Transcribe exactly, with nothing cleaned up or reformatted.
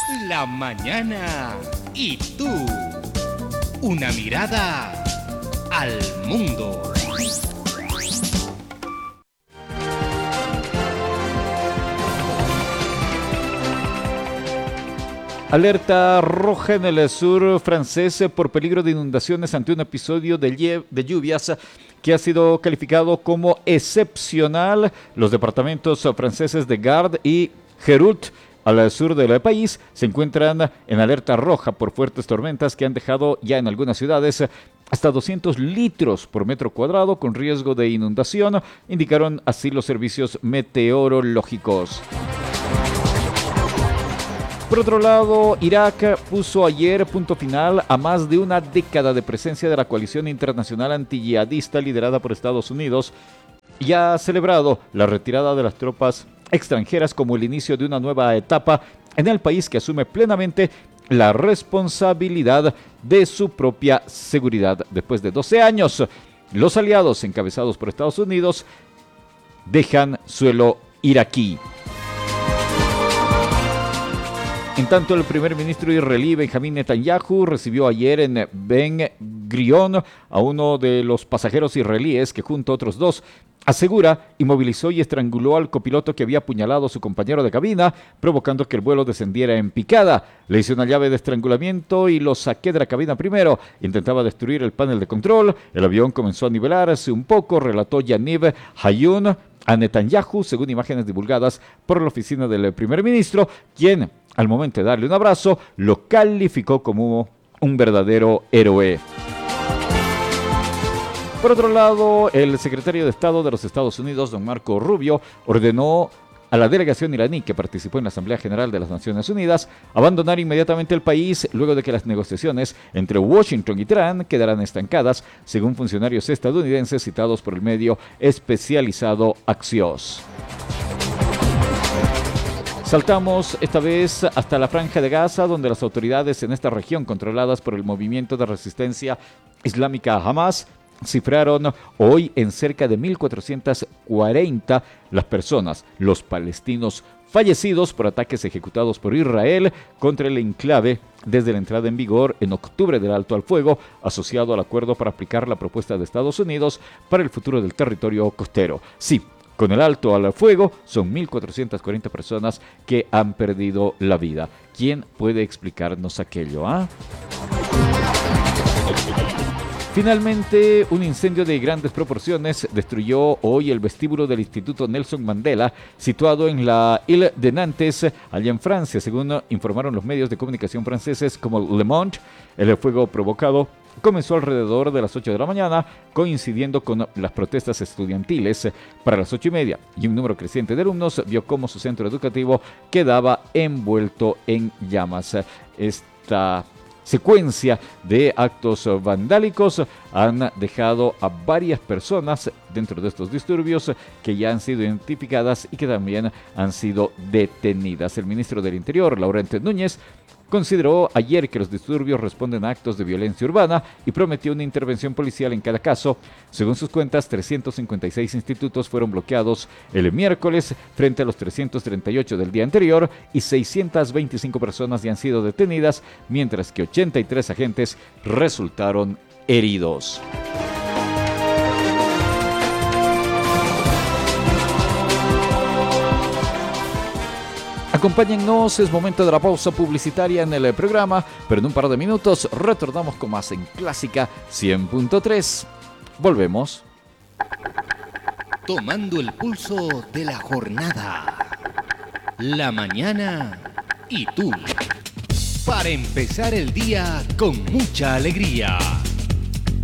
La mañana y tú. Una mirada al mundo. Alerta roja en el sur francés por peligro de inundaciones ante un episodio de, lle- de lluvias que ha sido calificado como excepcional. Los departamentos franceses de Gard y Hérault, al sur del país, se encuentran en alerta roja por fuertes tormentas que han dejado ya en algunas ciudades hasta doscientos litros por metro cuadrado con riesgo de inundación, indicaron así los servicios meteorológicos. Por otro lado, Irak puso ayer punto final a más de una década de presencia de la coalición internacional antiyihadista liderada por Estados Unidos y ha celebrado la retirada de las tropas extranjeras como el inicio de una nueva etapa en el país que asume plenamente la responsabilidad de su propia seguridad. Después de doce años, los aliados encabezados por Estados Unidos dejan suelo iraquí. En tanto, el primer ministro israelí Benjamín Netanyahu recibió ayer en Ben Gurion a uno de los pasajeros israelíes que junto a otros dos asegura inmovilizó y estranguló al copiloto que había apuñalado a su compañero de cabina, provocando que el vuelo descendiera en picada. Le hice una llave de estrangulamiento y lo saqué de la cabina primero. Intentaba destruir el panel de control. El avión comenzó a nivelarse un poco, relató Yaniv Hayun a Netanyahu, según imágenes divulgadas por la oficina del primer ministro, quien, al momento de darle un abrazo, lo calificó como un verdadero héroe. Por otro lado, el secretario de Estado de los Estados Unidos, don Marco Rubio, ordenó a la delegación iraní que participó en la Asamblea General de las Naciones Unidas abandonar inmediatamente el país luego de que las negociaciones entre Washington y Teherán quedaran estancadas, según funcionarios estadounidenses citados por el medio especializado Axios. Saltamos esta vez hasta la Franja de Gaza, donde las autoridades en esta región controladas por el movimiento de resistencia islámica Hamas cifraron hoy en cerca de mil cuatrocientas cuarenta las personas, los palestinos fallecidos por ataques ejecutados por Israel contra el enclave desde la entrada en vigor en octubre del alto al fuego asociado al acuerdo para aplicar la propuesta de Estados Unidos para el futuro del territorio costero. Sí, con el alto al fuego son mil cuatrocientas cuarenta personas que han perdido la vida. ¿Quién puede explicarnos aquello, ah? Finalmente, un incendio de grandes proporciones destruyó hoy el vestíbulo del Instituto Nelson Mandela, situado en la Ile de Nantes, allá en Francia, según informaron los medios de comunicación franceses como Le Monde. El fuego provocado comenzó alrededor de las ocho de la mañana, coincidiendo con las protestas estudiantiles para las ocho y media, y un número creciente de alumnos vio cómo su centro educativo quedaba envuelto en llamas. Esta secuencia de actos vandálicos han dejado a varias personas dentro de estos disturbios que ya han sido identificadas y que también han sido detenidas. El ministro del Interior, Laurent Núñez, consideró ayer que los disturbios responden a actos de violencia urbana y prometió una intervención policial en cada caso. Según sus cuentas, trescientos cincuenta y seis institutos fueron bloqueados el miércoles frente a los trescientos treinta y ocho del día anterior y seiscientas veinticinco personas ya han sido detenidas, mientras que ochenta y tres agentes resultaron heridos. Acompáñennos, es momento de la pausa publicitaria en el programa, pero en un par de minutos retornamos con más en Clásica cien punto tres. Volvemos. Tomando el pulso de la jornada. La mañana y tú. Para empezar el día con mucha alegría.